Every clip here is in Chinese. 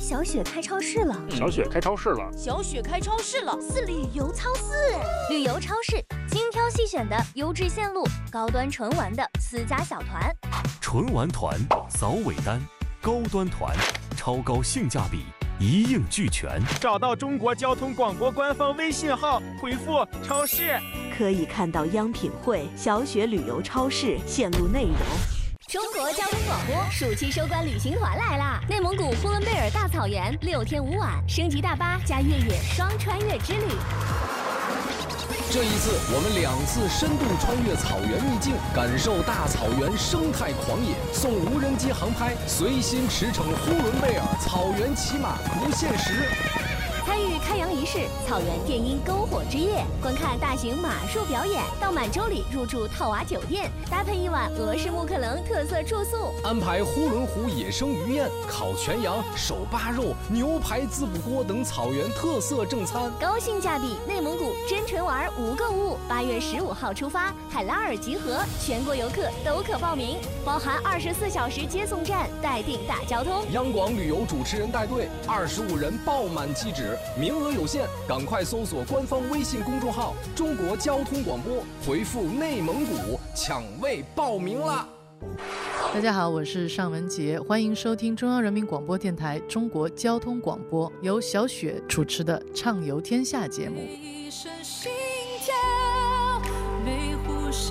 小雪开超市了， 小雪开超市了， 小雪开超市了， 是旅游超市。旅游超市，精挑细选的优质线路，高端纯玩的私家小团， 纯玩团、扫尾单、高端团，超高性价比，一应俱全。 找到中国交通广播官方微信号，回复超市， 可以看到央品汇、小雪旅游超市线路内容。 中国交通广播暑期收官旅行团来啦！内蒙古呼伦贝尔大草原6天5晚，升级大巴加越野双穿越之旅。 这一次，我们2次深度穿越草原秘境，感受大草原生态狂野，送无人机航拍，随心驰骋呼伦贝尔草原骑马不限时。 参与开洋仪式、草原电音篝火之夜，观看大型马术表演，到满洲里入住套娃酒店，搭配1晚俄式木克棱特色住宿， 安排呼伦湖野生鱼宴、烤全羊、手扒肉、牛排滋补锅等草原特色正餐， 高性价比内蒙古真纯玩无购物。8月15号出发，海拉尔集合，全国游客都可报名，包含24小时接送站，待定大交通。 央广旅游主持人带队，25人爆满机止，名额有限，赶快搜索官方微信公众号“中国交通广播”，回复“内蒙古”抢位报名啦！ 大家好，我是尚雯婕，欢迎收听中央人民广播电台中国交通广播，由小雪主持的《畅游天下》节目。 一声心跳，每呼吸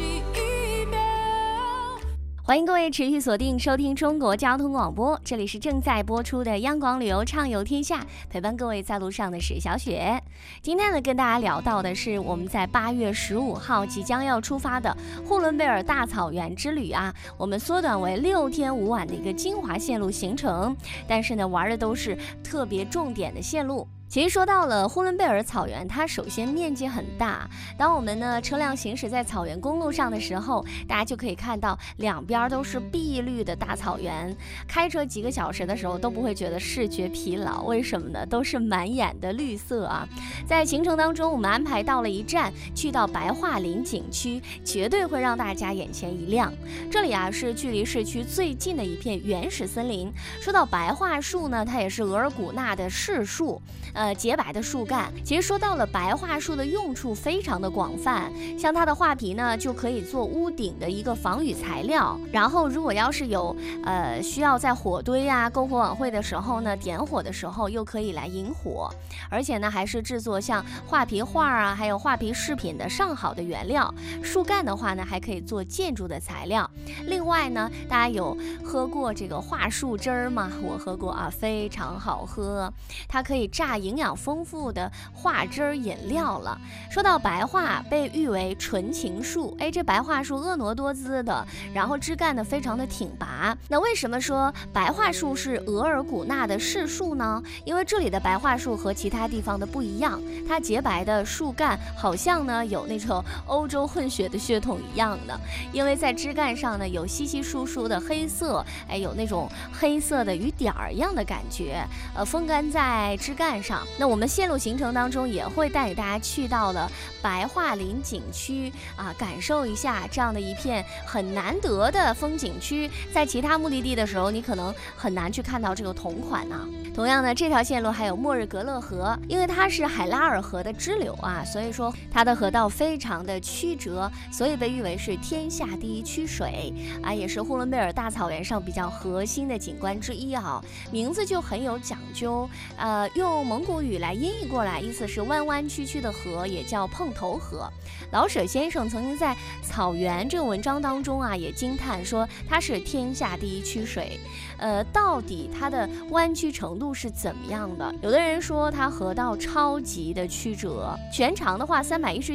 1秒。 欢迎各位持续锁定收听中国交通广播，这里是正在播出的央广旅游畅游天下，陪伴各位在路上的是小雪。今天呢，跟大家聊到的是我们在8月15号即将要出发的呼伦贝尔大草原之旅啊，我们缩短为6天5晚的一个精华线路行程，但是呢，玩的都是特别重点的线路。其实说到了呼伦贝尔草原，它首先面积很大。当我们呢车辆行驶在草原公路上的时候，大家就可以看到两边都是碧绿的大草原，开车几个小时的时候都不会觉得视觉疲劳。为什么呢？都是满眼的绿色啊！在行程当中，我们安排到了一站，去到白桦林景区，绝对会让大家眼前一亮。这里啊是距离市区最近的一片原始森林。说到白桦树呢，它也是额尔古纳的市树。洁白的树干，其实说到了白桦树的用处非常的广泛，像它的桦皮呢就可以做屋顶的一个防雨材料，然后如果要是有需要在火堆啊、篝火晚会的时候呢，点火的时候又可以来引火，而且呢还是制作像桦皮画啊，还有桦皮饰品的上好的原料。树干的话呢，还可以做建筑的材料。另外呢，大家有喝过这个桦树汁儿吗？我喝过啊，非常好喝，它可以榨营养丰富的桦汁饮料了。说到白桦，被誉为纯情树，这白桦树婀娜多姿的，然后枝干呢非常的挺拔。那为什么说白桦树是额尔古纳的市树呢？因为这里的白桦树和其他地方的不一样，它洁白的树干好像呢有那种欧洲混血的血统一样的，因为在枝干上呢有稀稀疏疏的黑色，有那种黑色的雨点儿一样的感觉，风干在枝干上。那我们线路行程当中也会带给大家去到了白桦林景区啊，感受一下这样的一片很难得的风景区，在其他目的地的时候你可能很难去看到这个同款啊。同样呢，这条线路还有末日格勒河，因为它是海拉尔河的支流啊，所以说它的河道非常的曲折，所以被誉为是天下第一曲水啊，也是呼伦贝尔大草原上比较核心的景观之一啊。名字就很有讲究，用蒙古语来音译过来，意思是弯弯曲曲的河，也叫碰头河。老舍先生曾经在《草原》这个文章当中啊，也惊叹说它是天下第一曲水。到底它的弯曲程度是怎么样的？有的人说它河道超级的曲折，全长的话310